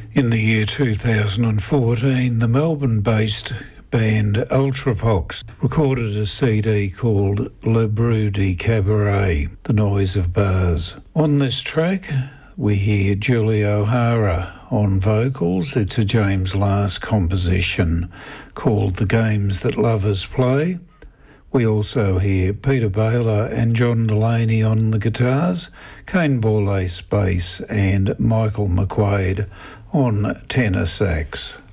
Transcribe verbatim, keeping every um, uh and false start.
In the year two thousand fourteen, the Melbourne-based band Ultravox recorded a C D called Le Bruit du Cabaret, The Noise of Bars. On this track, we hear Julie O'Hara on vocals. It's a James Last composition called The Games That Lovers Play. We also hear Peter Baylor and John Delaney on the guitars, Kane Borlase bass and Michael McQuaid on tenor sax.